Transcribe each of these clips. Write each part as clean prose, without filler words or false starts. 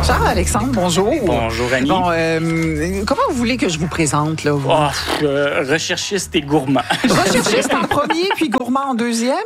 Charles-Alexandre, bonjour. Bonjour, Annie. Bon, comment vous voulez que je vous présente, là? Vous? Recherchiste et gourmand. Recherchiste en premier, puis gourmand en deuxième?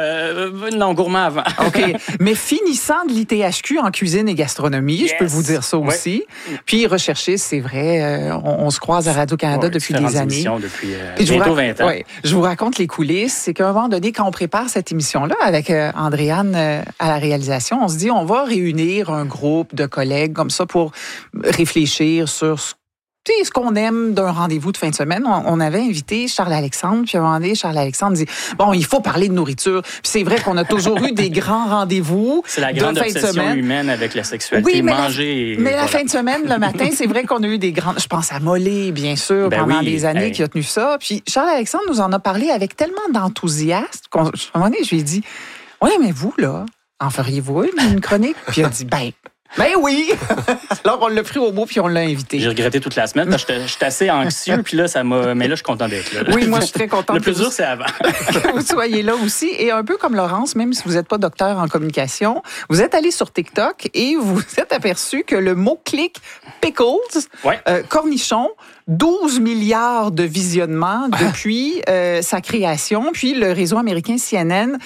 Non, gourmand avant. OK. Mais finissant de l'ITHQ en cuisine et gastronomie, yes. Je peux vous dire ça aussi. Puis recherchiste, c'est vrai, on se croise à Radio-Canada depuis des années. Depuis bientôt 20 ans. Je vous raconte les coulisses. C'est qu'à un moment donné, quand on prépare cette émission-là avec Andréane à la réalisation, on se dit, on va réunir un groupe de collègues comme ça pour réfléchir sur ce qu'on aime d'un rendez-vous de fin de semaine. On avait invité Charles-Alexandre, puis à un moment donné, Charles-Alexandre dit, bon, il faut parler de nourriture. Puis c'est vrai qu'on a toujours eu des grands rendez-vous. C'est la grande obsession humaine avec la sexualité. Oui, mais manger. Mais la fin de semaine, le matin, c'est vrai qu'on a eu des grandes... Je pense à Mollet, bien sûr, pendant des années qui a tenu ça. Puis Charles-Alexandre nous en a parlé avec tellement d'enthousiasme qu'à un moment donné, je lui ai dit, oui, mais vous, là, en feriez-vous une chronique? Puis il a dit, ben oui! Alors, on l'a pris au mot puis on l'a invité. J'ai regretté toute la semaine parce que j'étais assez anxieux puis là, ça m'a... Mais là, je suis content d'être là. Oui, moi, je suis très contente. Le plus dur, c'est avant. Que vous soyez là aussi. Et un peu comme Laurence, même si vous n'êtes pas docteur en communication, vous êtes allé sur TikTok et vous êtes aperçu que le mot-clic pickles, cornichon, 12 milliards de visionnements depuis sa création. Puis le réseau américain CNN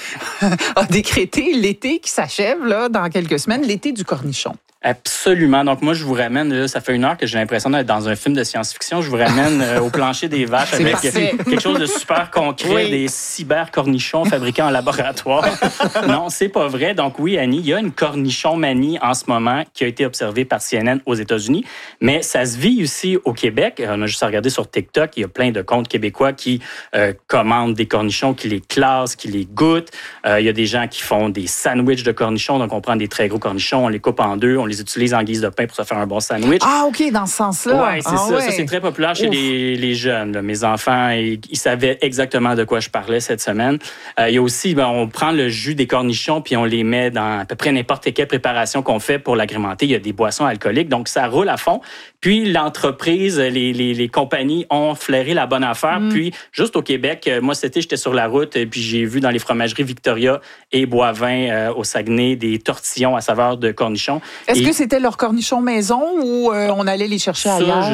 a décrété l'été qui s'achève là, dans quelques semaines, l'été du cornichon. Absolument. Donc, moi, je vous ramène, là, ça fait 1 heure que j'ai l'impression d'être dans un film de science-fiction. Je vous ramène au plancher des vaches avec quelque chose de super concret, des cyber-cornichons fabriqués en laboratoire. Non, c'est pas vrai. Donc, oui, Annie, il y a une cornichon-manie en ce moment qui a été observée par CNN aux États-Unis, mais ça se vit aussi au Québec. On a juste à regarder sur TikTok, il y a plein de comptes québécois qui commandent des cornichons, qui les classent, qui les goûtent. Il y a des gens qui font des sandwichs de cornichons. Donc, on prend des très gros cornichons, on les coupe en deux, on les utilise en guise de pain pour se faire un bon sandwich. Ah, OK, dans ce sens-là. Oui, c'est ça. Ça, c'est très populaire chez les jeunes. Là. Mes enfants, ils savaient exactement de quoi je parlais cette semaine. Il y a aussi, on prend le jus des cornichons puis on les met dans à peu près n'importe quelle préparation qu'on fait pour l'agrémenter. Il y a des boissons alcooliques, donc ça roule à fond. Puis l'entreprise, les compagnies ont flairé la bonne affaire. Puis juste au Québec, moi cet été, j'étais sur la route puis j'ai vu dans les fromageries Victoria et Boivin au Saguenay des tortillons à saveur de cornichons. Est-ce que c'était leur cornichon maison ou on allait les chercher ailleurs?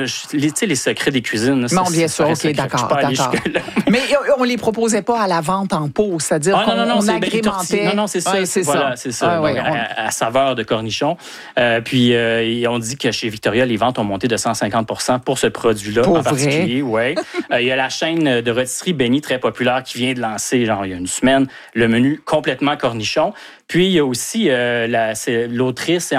Les secrets des cuisines. Non, bien sûr, OK, d'accord. Mais on les proposait pas à la vente en pot, c'est-à-dire qu'on agrémentait. Non, c'est ça. Ouais, c'est voilà, ça. c'est ça. Donc, à saveur de cornichon. Puis, on dit que chez Victoria, les ventes ont monté de 150% pour ce produit-là en particulier. Ouais. Il y a la chaîne de rôtisserie Benny, très populaire, qui vient de lancer, il y a 1 semaine, le menu complètement cornichon. Puis, il y a aussi l'autrice et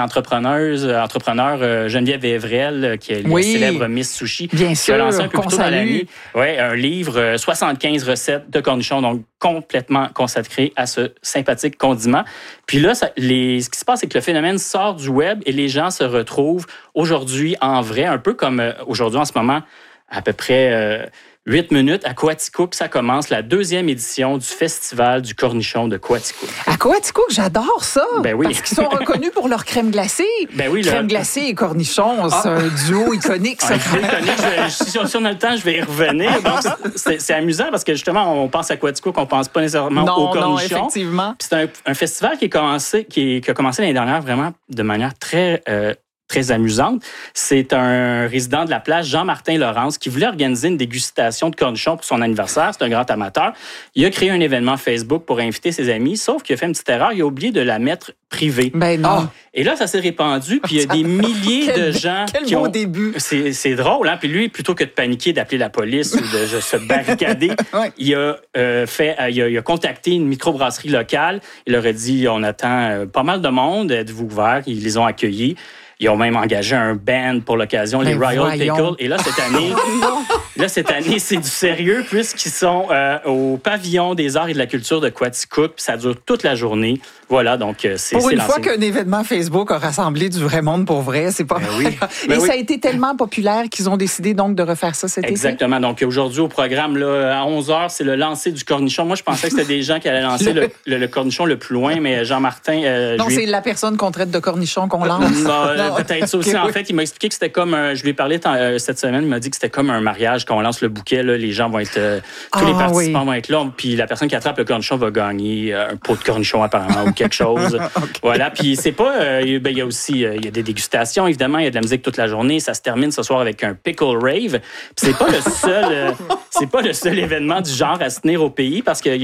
entrepreneur Geneviève Evrel, qui est la célèbre Miss Sushi. Bien sûr, qui a lancé un peu plus tôt dans l'année un livre, 75 recettes de cornichons, donc complètement consacré à ce sympathique condiment. Puis là, ce qui se passe, c'est que le phénomène sort du web et les gens se retrouvent aujourd'hui en vrai, un peu comme aujourd'hui en ce moment, à peu près 8 minutes à Coaticook, ça commence la 2e édition du Festival du cornichon de Coaticook. À Coaticook, j'adore ça! Ben oui. Parce qu'ils sont reconnus pour leur crème glacée. Ben oui. Crème glacée et cornichon, c'est un duo iconique, ça. Si on a le temps, je vais y revenir. Donc, c'est amusant parce que justement, on pense à Coaticook, on pense pas nécessairement au cornichon. Non, effectivement. Puis c'est un festival qui a commencé l'année dernière vraiment de manière très amusante. C'est un résident de la place, Jean-Martin Laurence, qui voulait organiser une dégustation de cornichons pour son anniversaire. C'est un grand amateur. Il a créé un événement Facebook pour inviter ses amis, sauf qu'il a fait une petite erreur. Il a oublié de la mettre privée. Ben non. Et là, ça s'est répandu, puis il y a des milliers de gens qui ont... début. C'est drôle, hein? Puis lui, plutôt que de paniquer, d'appeler la police ou de se barricader, il a contacté une microbrasserie locale. Il leur a dit, on attend pas mal de monde, êtes-vous ouverts? Ils les ont accueillis. Ils ont même engagé un band pour l'occasion, les Royal Pickle. Et là, cette année, c'est du sérieux puisqu'ils sont au pavillon des arts et de la culture de Coaticook. Puis ça dure toute la journée. Voilà, donc c'est pour une lancé. fois qu'un événement Facebook a rassemblé du vrai monde pour vrai, c'est pas vrai. Et ça a été tellement populaire qu'ils ont décidé donc de refaire ça cet été. Exactement. Donc aujourd'hui, au programme, là, à 11h, c'est le lancer du cornichon. Moi, je pensais que c'était des gens qui allaient lancer le cornichon le plus loin, mais Jean-Martin... non, c'est la personne qu'on traite de cornichon qu'on lance. Peut-être ça aussi. En fait, il m'a expliqué que c'était comme... je lui ai parlé cette semaine, il m'a dit que c'était comme un mariage. Quand on lance le bouquet, là, les gens vont être... tous les participants vont être là. Puis la personne qui attrape le cornichon va gagner un pot de cornichon, apparemment, ou quelque chose. Okay. Voilà, puis c'est pas... il y a aussi il y a des dégustations, évidemment, il y a de la musique toute la journée. Ça se termine ce soir avec un pickle rave. Puis c'est pas le seul événement du genre à se tenir au pays, parce qu'il y